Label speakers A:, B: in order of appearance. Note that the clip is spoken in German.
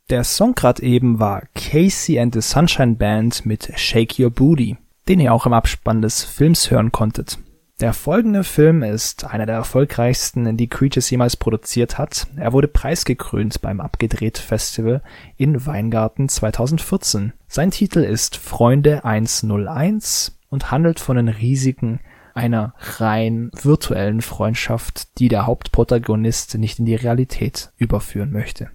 A: Der Song gerade eben war Casey and the Sunshine Band mit Shake Your Booty, den ihr auch im Abspann des Films hören konntet. Der folgende Film ist einer der erfolgreichsten, die Creatures jemals produziert hat. Er wurde preisgekrönt beim Abgedreht Festival in Weingarten 2014. Sein Titel ist Freunde 101 und handelt von den Risiken einer rein virtuellen Freundschaft, die der Hauptprotagonist nicht in die Realität überführen möchte.